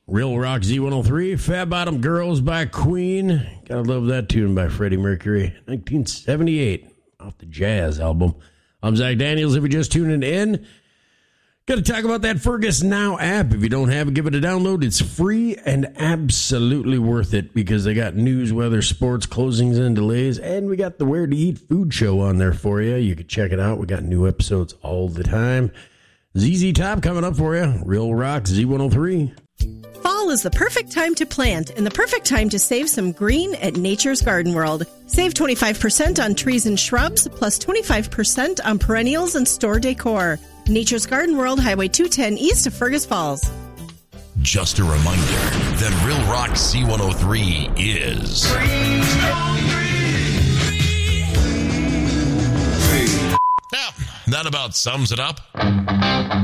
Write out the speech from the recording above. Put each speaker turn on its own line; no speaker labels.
Real Rock Z103, Fat Bottom Girls by Queen. Gotta love that tune by Freddie Mercury. 1978, off the Jazz album. I'm Zach Daniels. If you're just tuning in, got to talk about that Fergus Now app. If you don't have it, give it a download. It's free and absolutely worth it because they got news, weather, sports, closings, and delays. And we got the Where to Eat food show on there for you. You can check it out. We got new episodes all the time. ZZ Top coming up for you. Real Rock Z103.
Fall is the perfect time to plant and the perfect time to save some green at Nature's Garden World. Save 25% on trees and shrubs, plus 25% on perennials and store decor. Nature's Garden World, Highway 210 east of Fergus Falls.
Just a reminder that Real Rock C103 is... Yeah, that about sums it up.